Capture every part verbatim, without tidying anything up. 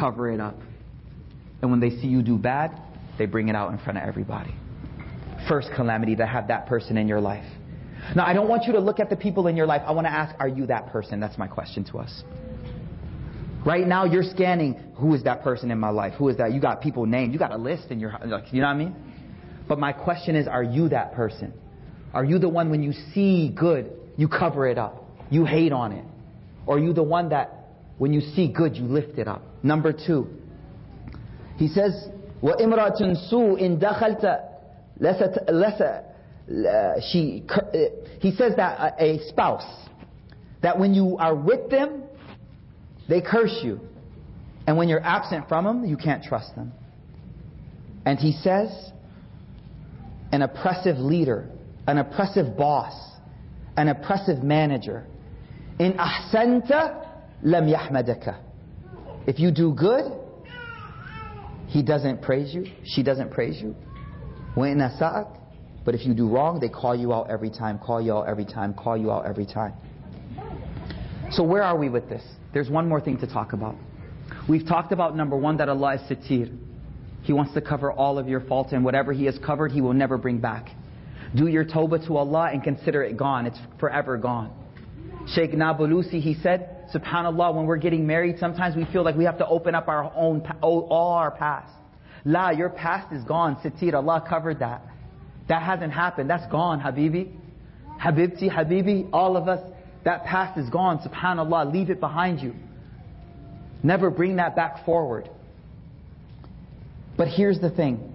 cover it up. And when they see you do bad, they bring it out in front of everybody. First calamity, to have that person in your life. Now, I don't want you to look at the people in your life. I want to ask, are you that person? That's my question to us. Right now, you're scanning, who is that person in my life? Who is that? You got people named. You got a list in your, like, you know what I mean? But my question is, are you that person? Are you the one when you see good, you cover it up? You hate on it? Or are you the one that when you see good, you lift it up? Number two, he says, وَإِمْرَأَةٌ سُوءٍ دَخَلْتَ لَسَ لَسَ she he says that a spouse, that when you are with them, they curse you. And when you're absent from them, you can't trust them. And he says, an oppressive leader, an oppressive boss, an oppressive manager, in ahsanta lam yahmadaka. If you do good, he doesn't praise you, she doesn't praise you. Wa in asa'ak, but if you do wrong, they call you out every time, call you out every time, call you out every time. So where are we with this? There's one more thing to talk about. We've talked about, number one, that Allah is Sitir. He wants to cover all of your faults, and whatever He has covered, He will never bring back. Do your tawbah to Allah and consider it gone. It's forever gone. Sheikh Nabulusi, he said, subhanAllah, when we're getting married, sometimes we feel like we have to open up our own, all our past. La, your past is gone. Sitir, Allah covered that. That hasn't happened. That's gone, Habibi. Habibti, Habibi, all of us, that past is gone. SubhanAllah, leave it behind you. Never bring that back forward. But here's the thing.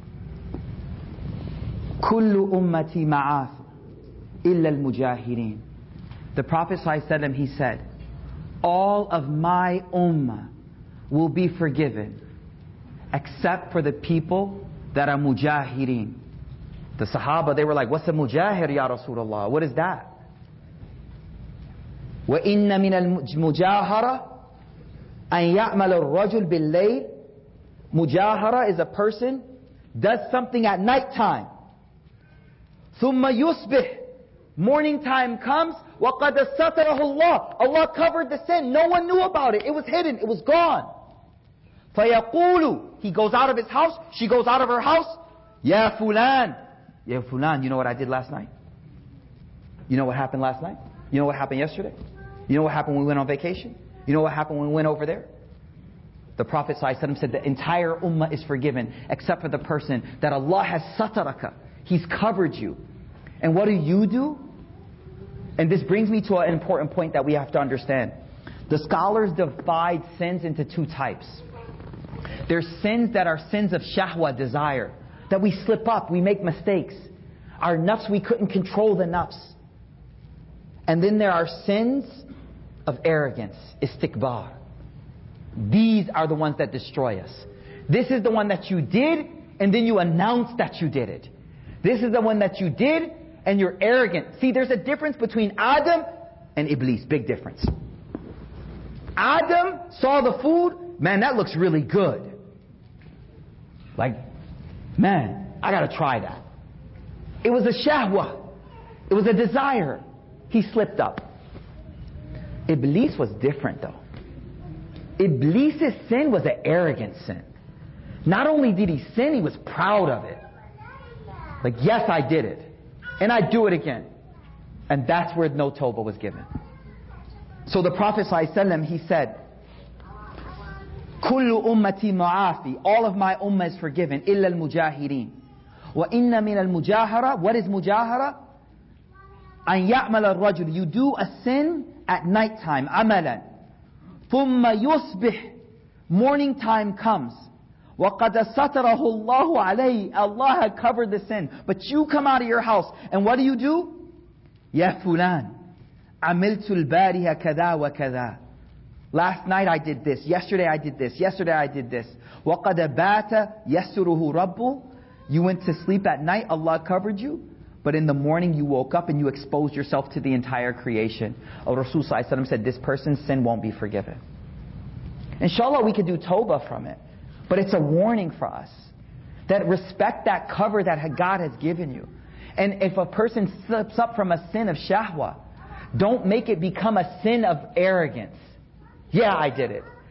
Kullu ummati ma'af illa al-mujahirin. The Prophet ﷺ, he said, all of my ummah will be forgiven except for the people that are mujahirin. The Sahaba, they were like, what's a mujahir, Ya Rasulullah? What is that? وَإِنَّ مِنَ الْمُجَاهَرَةِ أَنْ يَعْمَلَ الرَّجُلْ بِاللَّيْلِ. Mujahara is a person does something at night time. ثُمَّ يُصْبِحْ. Morning time comes, وَقَدْ سَتَرَهُ اللَّهُ. Allah covered the sin. No one knew about it. It was hidden. It was gone. فَيَقُولُ. He goes out of his house. She goes out of her house. Ya fulan. Ya fulan, you know what I did last night? You know what happened last night? You know what happened yesterday? You know what happened when we went on vacation? You know what happened when we went over there? The Prophet ﷺ said the entire ummah is forgiven except for the person that Allah has sataraka. He's covered you. And what do you do? And this brings me to an important point that we have to understand. The scholars divide sins into two types. There's sins that are sins of shahwa, desire. That we slip up, we make mistakes. Our nafs, we couldn't control the nafs. And then there are sins of arrogance, istikbar. These are the ones that destroy us. This is the one that you did, and then you announce that you did it. This is the one that you did, and you're arrogant. See, there's a difference between Adam and Iblis. Big difference. Adam saw the food, man, that looks really good. Like, man, I gotta try that. It was a shahwa. It was a desire. He slipped up. Iblis was different though. Iblis' sin was an arrogant sin. Not only did he sin, he was proud of it. Like, yes, I did it. And I do it again. And that's where no tawbah was given. So the Prophet ﷺ, he said, Kullu ummati ma'afi. All of my ummah is forgiven. Illa al-mujahirin. Wa inna min al-mujahara. What is mujahara? An ya'mal al-rajul. You do a sin at night time. Amalan. Thumma yusbih. Morning time comes. وَقَدْ سَتَرَهُ اللَّهُ عَلَيْهِ. Allah had covered the sin. But you come out of your house. And what do you do? Ya fulan. عَمِلْتُ الْبَارِهَ كَذَا وَكَذَا. Last night I did this. Yesterday I did this. Yesterday I did this. وَقَدْ بَاتَ يَسُّرُهُ رَبُّ. You went to sleep at night. Allah covered you. But in the morning you woke up and you exposed yourself to the entire creation. Rasul Sallallahu Alaihi Wasallam said this person's sin won't be forgiven. Inshallah we could do tawbah from it. But it's a warning for us. That respect that cover that God has given you. And if a person slips up from a sin of shahwa, don't make it become a sin of arrogance. Yeah, I did it.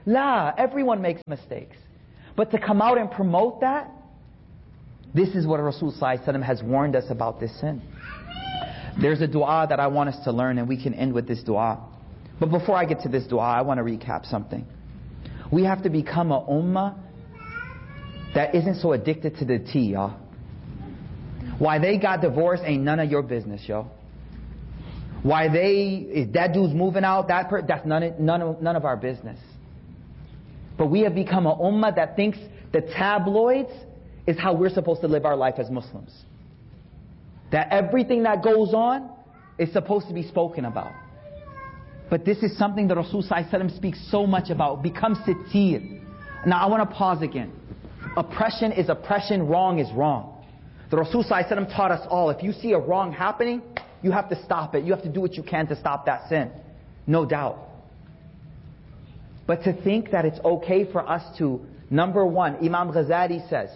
La, everyone makes mistakes. But to come out and promote that, this is what Rasul Sallallahu Alaihi Wasallam has warned us about this sin. There's a dua that I want us to learn, and we can end with this dua. But before I get to this dua, I want to recap something. We have to become a ummah that isn't so addicted to the tea, y'all. Why they got divorced ain't none of your business, yo. Why they, if that dude's moving out, that per, that's none of, none, of, none of our business. But we have become a ummah that thinks the tabloids is how we're supposed to live our life as Muslims. That everything that goes on is supposed to be spoken about. But this is something that Rasul Sallallahu Alaihi Wasallam speaks so much about. Become sitir. Now I want to pause again. Oppression is oppression, wrong is wrong. The Rasul Sallallahu Alaihi Wasallam taught us all, if you see a wrong happening, you have to stop it. You have to do what you can to stop that sin. No doubt. But to think that it's okay for us to, number one, Imam Ghazali says,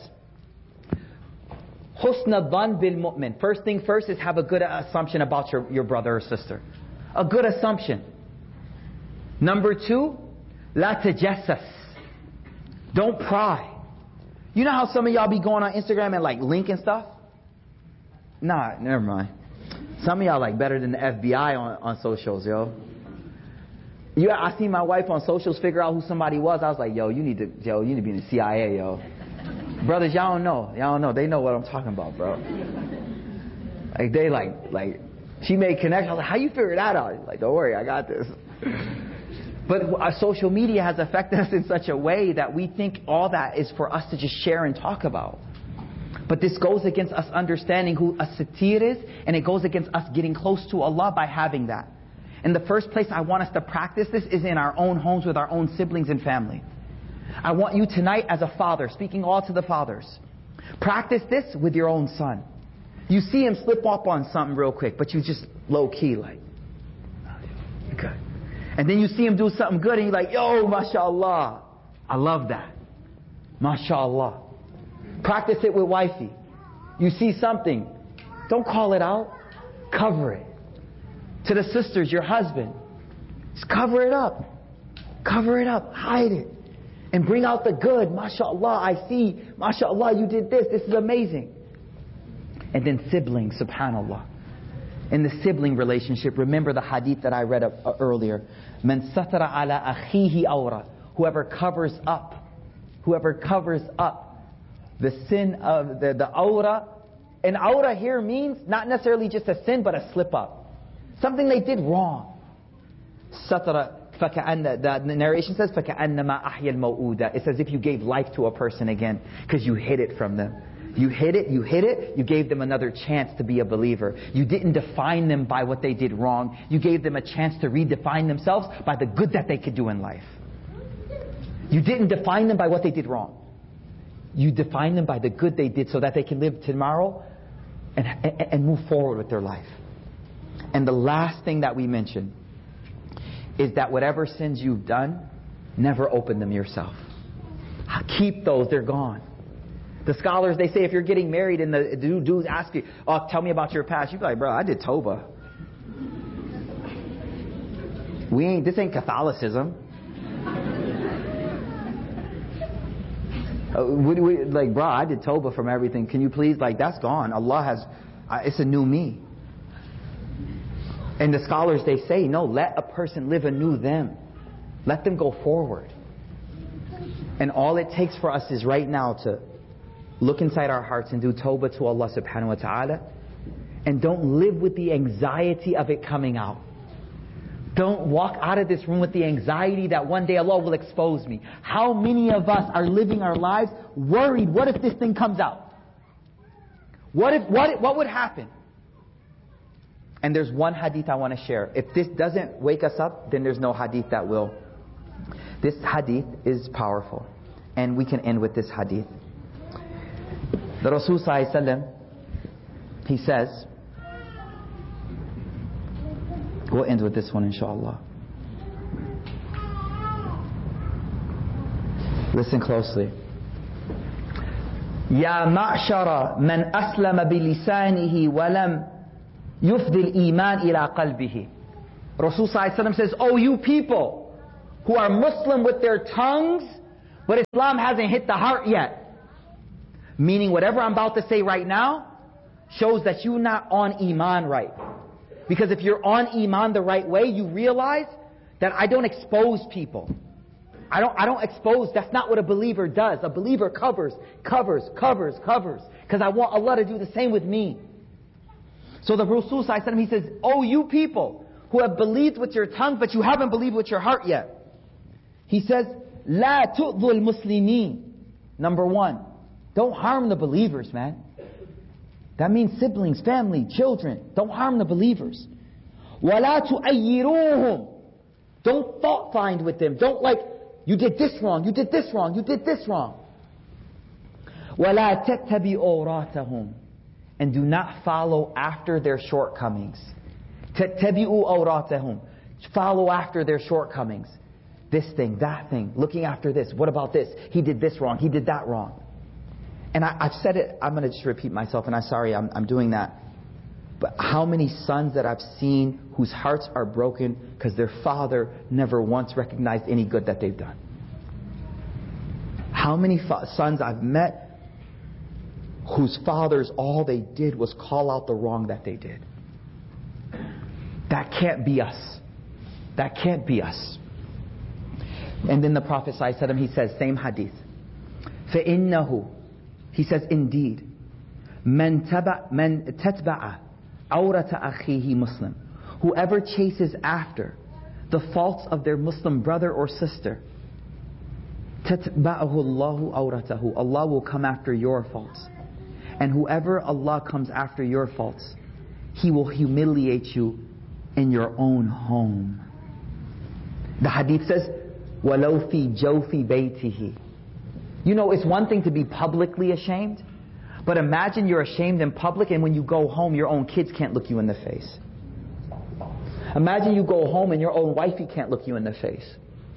Husna dhan bil mu'min. First thing first is have a good assumption about your, your brother or sister. A good assumption. Number two, la tajassas. Don't pry. You know how some of y'all be going on Instagram and like link and stuff? Nah, never mind. Some of y'all like better than the F B I on, on socials, yo. Yeah, I seen my wife on socials figure out who somebody was. I was like, yo, you need to, yo, you need to be in the C I A, yo. Brothers, y'all don't know. Y'all don't know. They know what I'm talking about, bro. Like they like, like, she made connections. I was like, how you figure that out? Like, don't worry, I got this. But our social media has affected us in such a way that we think all that is for us to just share and talk about. But this goes against us understanding who a satir is, and it goes against us getting close to Allah by having that. In the first place, I want us to practice this is in our own homes with our own siblings and family. I want you tonight as a father, speaking all to the fathers, practice this with your own son. You see him slip up on something real quick, but you just low-key like, okay. And then you see him do something good and you're like, yo, mashallah. I love that. Mashallah. Practice it with wifey. You see something, don't call it out. Cover it. To the sisters, your husband, just cover it up. Cover it up. Hide it. And bring out the good. MashaAllah, I see. MashaAllah, you did this. This is amazing. And then siblings, subhanAllah. In the sibling relationship, remember the hadith that I read up, uh, earlier. Man satara ala akhihi awra. Whoever covers up. Whoever covers up the sin of the, the awra. And awra here means not necessarily just a sin, but a slip up. Something they did wrong. Satara. The narration says, فَكَأَنَّمَا أَحْيَا الْمَوْءُودَ. It's as if you gave life to a person again, because you hid it from them. You hid it, you hid it, you gave them another chance to be a believer. You didn't define them by what they did wrong. You gave them a chance to redefine themselves by the good that they could do in life. You didn't define them by what they did wrong. You defined them by the good they did so that they can live tomorrow and, and, and move forward with their life. And the last thing that we mentioned is that whatever sins you've done, never open them yourself. Keep those, they're gone. The scholars, they say if you're getting married and the dudes ask you, oh, tell me about your past, you'd be like, bro, I did Tawbah. We ain't, this ain't Catholicism. uh, we, we, like, bro, I did Tawbah from everything. Can you please, like, that's gone. Allah has, uh, it's a new me. And the scholars, they say, no, let a person live anew them. Let them go forward. And all it takes for us is right now to look inside our hearts and do tawbah to Allah subhanahu wa ta'ala. And don't live with the anxiety of it coming out. Don't walk out of this room with the anxiety that one day Allah will expose me. How many of us are living our lives worried, what if this thing comes out? What if, what, what would happen? And there's one hadith I want to share. If this doesn't wake us up, then there's no hadith that will. This hadith is powerful. And we can end with this hadith. The Rasul Sallallahu Alaihi Wasallam, he says, we'll end with this one inshallah. Listen closely. Ya ma'shara man aslama bilisanihi walam yufdi al-iman ila qalbihi. Rasul Sallallahu Alaihi Wasallam says, oh you people who are Muslim with their tongues, but Islam hasn't hit the heart yet. Meaning whatever I'm about to say right now shows that you're not on Iman right. Because if you're on Iman the right way, you realize that I don't expose people. I don't, I don't expose. That's not what a believer does. A believer covers, covers, covers, covers. Because I want Allah to do the same with me. So the Rasul sallallahu alaihi wasallam, he says, oh you people who have believed with your tongue, but you haven't believed with your heart yet. He says, لا تؤذوا المسلمين. Number one, don't harm the believers, man. That means siblings, family, children. Don't harm the believers. وَلَا تُؤَيِّرُوهُمْ. Don't fault find with them. Don't like, you did this wrong, you did this wrong, you did this wrong. وَلَا تَتَّبِعُوا أَوْرَاتَهُمْ. And do not follow after their shortcomings. تَتَّبِعُوا أَوْرَاتَهُمْ. Follow after their shortcomings. This thing, that thing, looking after this. What about this? He did this wrong, he did that wrong. And I, I've said it, I'm going to just repeat myself, and I'm sorry I'm, I'm doing that. But how many sons that I've seen whose hearts are broken because their father never once recognized any good that they've done? How many fa- sons I've met whose fathers, all they did was call out the wrong that they did? That can't be us. That can't be us. And then the Prophet ﷺ, he says, same hadith, فَإِنَّهُ, he says, indeed, مَنْ تَبَعَ مَنْ تَتْبَعَ عَوْرَةَ أَخِيهِ Muslim, whoever chases after the faults of their Muslim brother or sister, تَتْبَعَهُ اللَّهُ عَوْرَتَهُ, Allah will come after your faults. And whoever Allah comes after your faults, He will humiliate you in your own home. The hadith says, وَلَوْ فِي جَوْفِ بَيْتِهِ. You know, it's one thing to be publicly ashamed, but imagine you're ashamed in public and when you go home, your own kids can't look you in the face. Imagine you go home and your own wifey can't look you in the face.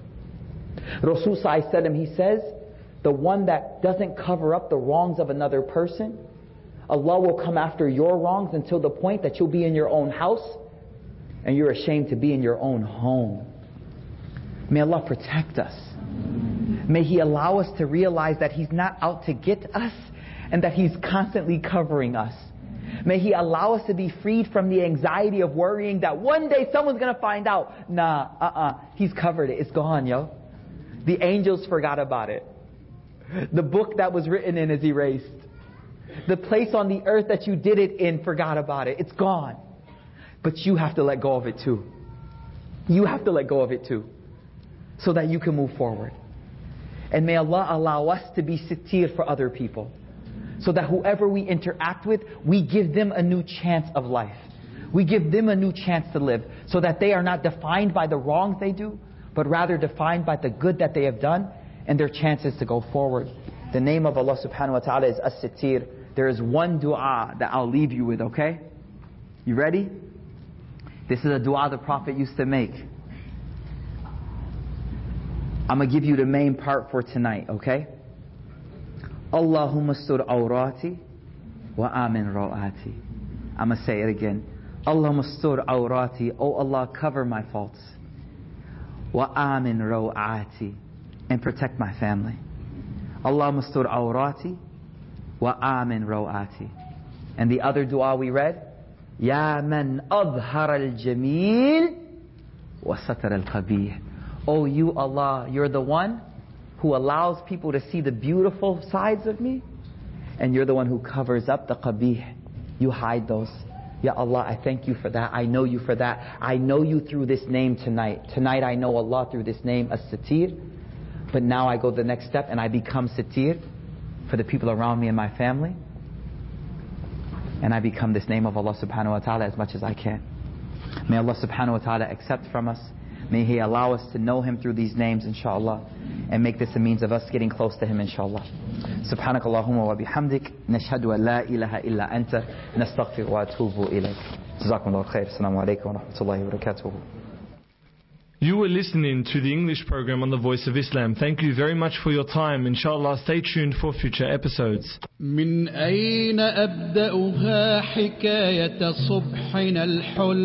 Rasul sallallahu alaihi wasallam, he says, the one that doesn't cover up the wrongs of another person, Allah will come after your wrongs until the point that you'll be in your own house and you're ashamed to be in your own home. May Allah protect us. May He allow us to realize that He's not out to get us and that He's constantly covering us. May He allow us to be freed from the anxiety of worrying that one day someone's going to find out. Nah, uh-uh, He's covered it. It's gone, yo. The angels forgot about it. The book that was written in is erased. The place on the earth that you did it in forgot about it. It's gone. But you have to let go of it too. You have to let go of it too, so that you can move forward. And may Allah allow us to be sitir for other people, so that whoever we interact with, we give them a new chance of life. We give them a new chance to live, so that they are not defined by the wrongs they do, but rather defined by the good that they have done and their chances to go forward. The name of Allah subhanahu wa ta'ala is As-Sitir. There is one dua that I'll leave you with, okay? You ready? This is a dua the Prophet used to make. I'm going to give you the main part for tonight, okay? Allahumma stur awrati wa amin rawati. I'm going to say it again. Allahumma stur awrati. Oh Allah, cover my faults. Wa amin rawati. And protect my family. Allahumma stur awrati wa amin rawati. And the other dua we read, Ya man adhara al-jameel wa satar al-qabih. Oh you Allah, you're the one who allows people to see the beautiful sides of me, and you're the one who covers up the qabih. You hide those. Ya Allah, I thank you for that. I know you for that. I know you through this name tonight. Tonight I know Allah through this name, As-Sitir. But now I go the next step and I become Sitir for the people around me and my family. And I become this name of Allah subhanahu wa ta'ala as much as I can. May Allah subhanahu wa ta'ala accept from us. May He allow us to know Him through these names, inshallah, and make this a means of us getting close to Him, inshallah. Subhanak Allahumma wa bihamdik, nashhadu an la ilaha illa anta, nastaghfir wa atubu ilayk. Jazakumullahu khair. Assalamu alaikum wa rahmatullahi wa barakatuh. You were listening to the English program on The Voice of Islam. Thank you very much for your time. Inshallah, stay tuned for future episodes. من أين أبدأها حكاية صبحنا الحل